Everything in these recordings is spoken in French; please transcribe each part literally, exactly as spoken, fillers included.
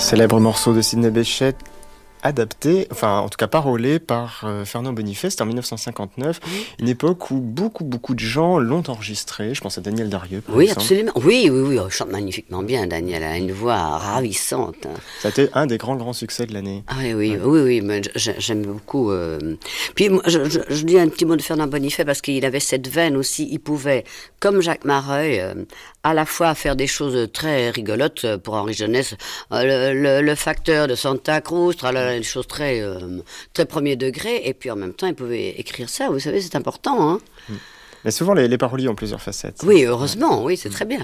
Célèbre morceau de Sidney Bechet, adapté, enfin en tout cas parolé par euh, Fernand Bonifay, c'était en dix-neuf cent cinquante-neuf, mmh. une époque où beaucoup beaucoup de gens l'ont enregistré. Je pense à Daniel Darieux par oui, exemple. Absolument. Oui, oui, oui, il chante magnifiquement bien, Daniel, a une voix ravissante. Hein. Ça a été un des grands grands succès de l'année. Ah oui, oui, ouais. oui, oui, mais j'aime beaucoup. Euh... Puis moi, je, je, je dis un petit mot de Fernand Bonifay parce qu'il avait cette veine aussi, il pouvait, comme Jacques Mareuil, euh, à la fois faire des choses très rigolotes pour Henri Jeunesse, euh, le, le, le facteur de Santa Cruz, des choses très, euh, très premier degré, et puis en même temps, il pouvait écrire ça, vous savez, c'est important. Hein. Mais souvent, les, les paroliers ont plusieurs facettes. Oui, heureusement, ouais. oui, c'est très bien.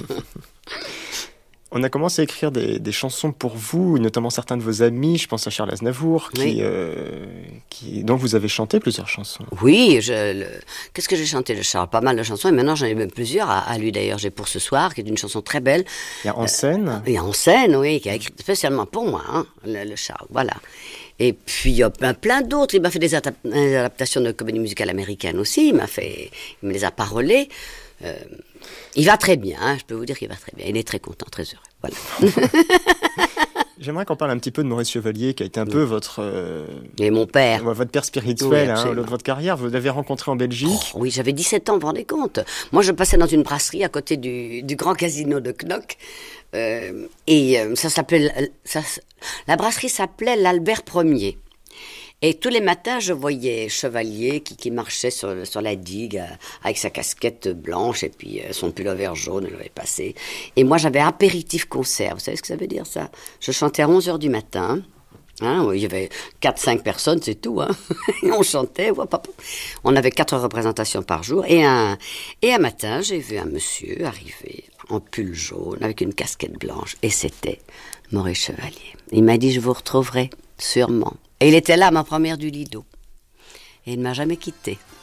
On a commencé à écrire des, des chansons pour vous, notamment certains de vos amis, je pense à Charles Aznavour, qui, oui. euh, qui, dont vous avez chanté plusieurs chansons. Oui, je, le, qu'est-ce que j'ai chanté de Charles? Pas mal de chansons, et maintenant j'en ai même plusieurs, à, à lui d'ailleurs. J'ai Pour ce soir, qui est une chanson très belle. Il y a En scène euh, Il y a En scène, oui, qui a écrit spécialement pour moi, hein, le, le Charles, voilà. Et puis il y a plein, plein d'autres, il m'a fait des, adap- des adaptations de comédie musicale américaine aussi, il m'a fait, il me les a parolées. Euh, il va très bien, hein, je peux vous dire qu'il va très bien. Il est très content, très heureux. Voilà. J'aimerais qu'on parle un petit peu de Maurice Chevalier, qui a été un oui. peu votre... Euh, Et mon père. Votre père spirituel, oui, hein, de votre carrière. Vous l'avez rencontré en Belgique. Oh, oui, j'avais dix-sept ans, vous vous rendez compte. Moi, je passais dans une brasserie à côté du, du grand casino de Knock. Euh, et euh, ça s'appelait... Ça, la brasserie s'appelait l'Albert Ier. Et tous les matins, je voyais Chevalier qui, qui marchait sur, sur la digue euh, avec sa casquette blanche et puis euh, son pullover jaune, elle avait passé. Et moi, j'avais apéritif concert. Vous savez ce que ça veut dire, ça? Je chantais à onze heures du matin. Hein, il y avait quatre cinq personnes, c'est tout. Hein. Et on chantait. On avait quatre représentations par jour. Et un, et un matin, j'ai vu un monsieur arriver en pull jaune avec une casquette blanche. Et c'était Maurice Chevalier. Il m'a dit, je vous retrouverai sûrement. Et il était là, ma première du Lido. Et il ne m'a jamais quitté.